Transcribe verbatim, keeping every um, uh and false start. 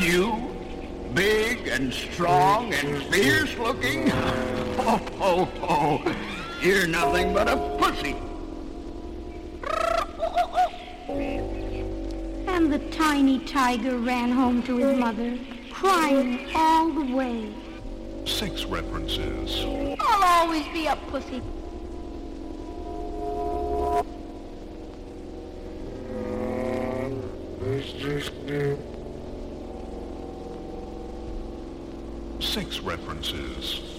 you, big and strong and fierce looking? Oh, oh, oh, you're nothing but a pussy. And the tiny tiger ran home to his mother, crying all the way. Six references. I'll always be a pussy. Six references.